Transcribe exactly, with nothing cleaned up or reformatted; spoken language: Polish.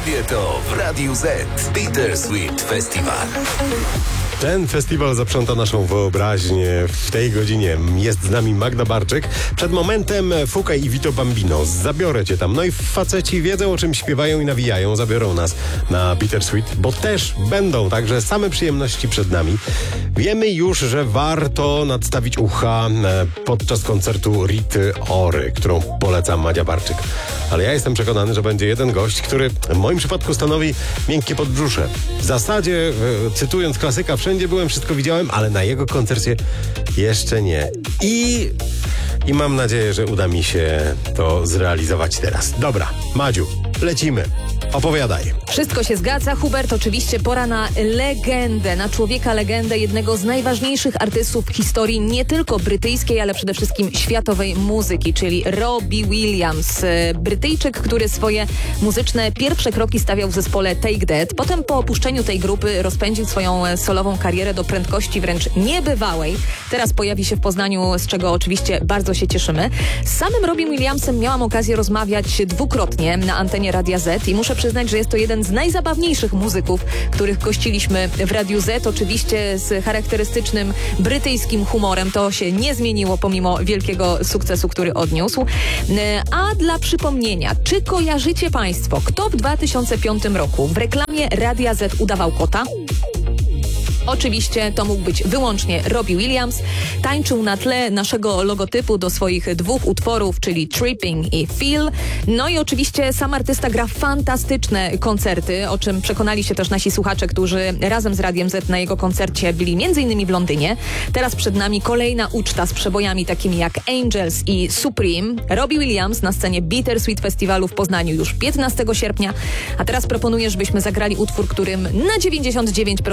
ciebie to w Radiu Z Bittersweet Festival. Ten festiwal zaprząta naszą wyobraźnię. W tej godzinie jest z nami Magda Barczyk. Przed momentem Fuka i Vito Bambino. Zabiorę cię tam. No i faceci wiedzą, o czym śpiewają i nawijają. Zabiorą nas na Bittersweet, bo też będą, także same przyjemności przed nami. Wiemy już, że warto nadstawić ucha podczas koncertu Rity Ory, którą poleca Madzia Barczyk. Ale ja jestem przekonany, że będzie jeden gość, który w moim przypadku stanowi miękkie podbrzusze. W zasadzie, cytując klasyka, wszędzie byłem, wszystko widziałem, ale na jego koncercie jeszcze nie. I, i mam nadzieję, że uda mi się to zrealizować teraz. Dobra, Madziu, lecimy. Opowiadaj. Wszystko się zgadza, Hubert. Oczywiście pora na legendę, na człowieka legendę, jednego z najważniejszych artystów w historii nie tylko brytyjskiej, ale przede wszystkim światowej muzyki, czyli Robbie Williams. Brytyjczyk, który swoje muzyczne pierwsze kroki stawiał w zespole Take That. Potem po opuszczeniu tej grupy rozpędził swoją solową karierę do prędkości wręcz niebywałej. Teraz pojawi się w Poznaniu, z czego oczywiście bardzo się cieszymy. Z samym Robbie Williamsem miałam okazję rozmawiać dwukrotnie na antenie Radia Z i muszę przyznać, że jest to jeden z najzabawniejszych muzyków, których gościliśmy w Radiu Z. Oczywiście z charakterystycznym brytyjskim humorem. To się nie zmieniło pomimo wielkiego sukcesu, który odniósł. A dla przypomnienia, czy kojarzycie Państwo, kto w dwa tysiące piątym roku w reklamie Radia Z udawał kota? Oczywiście to mógł być wyłącznie Robbie Williams. Tańczył na tle naszego logotypu do swoich dwóch utworów, czyli Tripping i Feel. No i oczywiście sam artysta gra fantastyczne koncerty, o czym przekonali się też nasi słuchacze, którzy razem z Radiem Z na jego koncercie byli między innymi w Londynie. Teraz przed nami kolejna uczta z przebojami takimi jak Angels i Supreme. Robbie Williams na scenie Bittersweet Festiwalu w Poznaniu już piętnastego sierpnia. A teraz proponuję, żebyśmy zagrali utwór, którym na dziewięćdziesiąt dziewięć procent